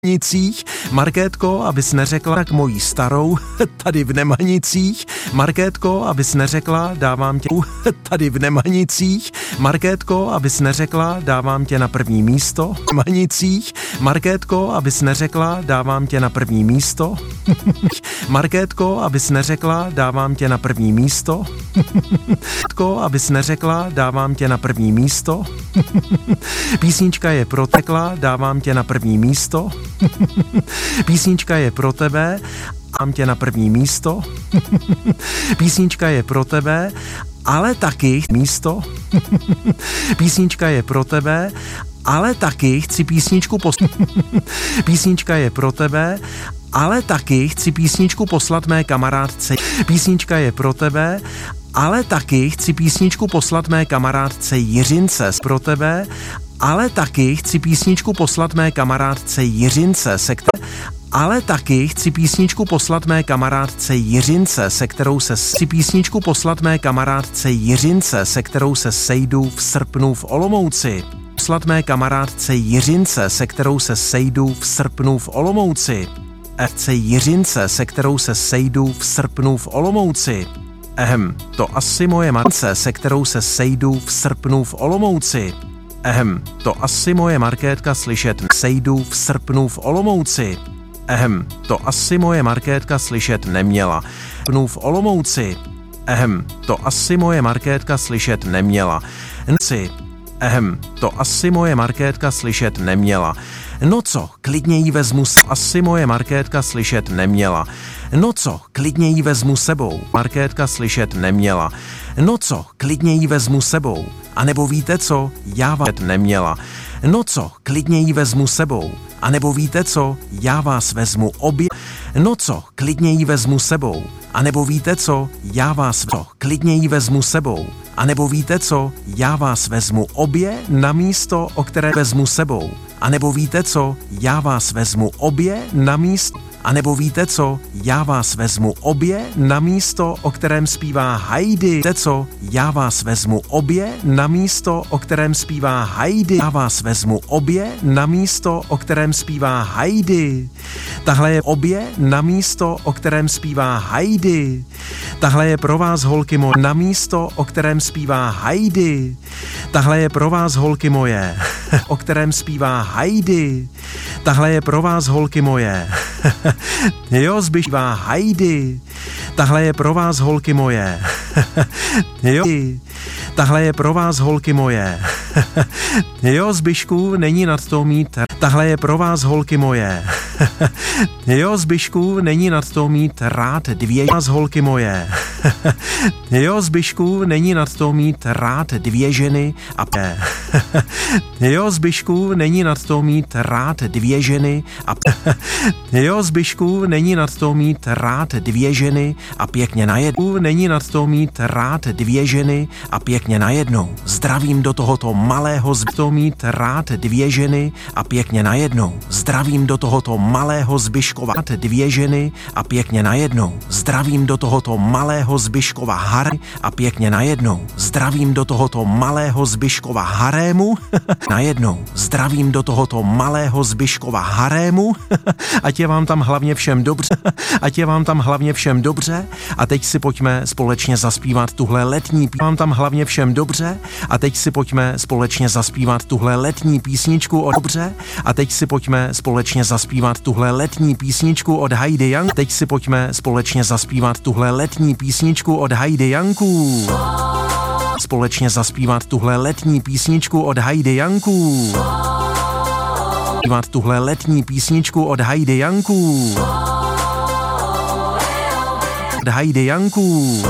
Nemanicích, Markétko, abys neřekla tak mojí starou, tady v Nemanicích, Markétko, abys neřekla, dávám tě tady v Nemanicích, Markétko, abys neřekla, dávám tě na první místo, v Nemanicích, Markétko, abys neřekla, dávám tě na první místo, Markétko, abys neřekla, dávám tě na první místo, Markétko, abys neřekla, dávám tě na první místo, písnička je protekla, dávám tě na první místo, písnička je pro tebe, dám tě na první místo, písnička je pro tebe, ale taky místo, písnička je pro tebe, ale taky chci písničku písnička je pro tebe, ale taky chci písničku poslat mé kamarádce. Písnička je pro tebe, ale taky chci písničku poslat mé kamarádce Jiřince. Pro tebe, ale taky chci písničku poslat mé kamarádce Jiřince, ale taky chci písničku poslat mé kamarádce Jiřince, se kterou se chci písničku poslat mé kamarádce Jiřince, se kterou se sejdu v srpnu v Olomouci. Poslat mé kamarádce Jiřince, se kterou se sejdu v srpnu v Olomouci. FC Jiřince, se kterou se sejdu v srpnu v Olomouci. To asi moje matce, se kterou se sejdu v srpnu v Olomouci. To asi moje Markétka slyšet sejdu v srpnu v Olomouci. To asi moje Markétka slyšet neměla. V Olomouci. To asi moje Markétka slyšet neměla. To asi moje Markétka slyšet neměla. No co, klidně jí vezmu asi moje Markétka slyšet neměla. No co, klidně jí vezmu sebou. Markétka slyšet neměla. No co, klidně jí vezmu sebou. A nebo víte co, já vás neměla. No co, klidně jí vezmu sebou. A nebo víte co, já vás vezmu obě. No co, klidně jí vezmu sebou. A nebo víte co, já vás klidně jí vezmu sebou. A nebo víte co, já vás vezmu obě na místo, o které vezmu sebou. A nebo víte co, já vás vezmu obě na místo. A nebo víte co, já vás vezmu obě na místo, o kterém zpívá Heidi. Víte co, já vás vezmu obě na místo, o kterém zpívá Heidi. Já vás vezmu obě na místo, o kterém zpívá Heidi. Tahle je obě na místo, o kterém zpívá Heidi. Tahle je pro vás, holky moje, na místo, o kterém zpívá Heidi. Tahle je pro vás, holky moje, o kterém zpívá Heidi. Tahle je pro vás, holky moje. Jo, zbyšvá Heidi. Tahle je pro vás, holky moje. Jo. Tahle je pro vás, holky moje. Jo, Zbyšku, není nad to mít. Tahle je pro vás, holky moje. Jo, Zbyšku, není nad to mít rád dvě z holky moje. Jo, Zbyšku, není nad to mít rád dvě ženy a Jo, Zbyšku, není nad to mít rád dvě ženy a Jo, Zbyšku, není nad to mít rád dvě ženy a pěkně najednou. Není nad to mít rád dvě ženy a pěkně najednou. Zdravím do tohoto malého to mít rád dvě ženy a pěkně najednou. Zdravím do tohoto malého Zbyškova dvě ženy a pěkně najednou. Zdravím do tohoto malého Zbyškova hary a pěkně najednou. Zdravím do tohoto malého Zbyškova harému najednou. Zdravím do tohoto malého Zbyškova harému. Ať je vám tam hlavně všem dobře. Ať je vám tam hlavně všem dobře. A teď si pojďme společně zaspívat tuhle letní vám tam hlavně všem dobře. A teď si pojďme společně zaspívat tuhle letní písničku od dobře. A teď si pojďme společně zaspívat tuhle letní písničku od Heidi Young. Teď si pojďme společně zaspívat tuhle letní písničku od Heidi Youngů. Společně zaspívat tuhle letní písničku od Heidi Youngů. Zaspívat tuhle letní písničku od Heidi Youngů. Od Heidi Youngů.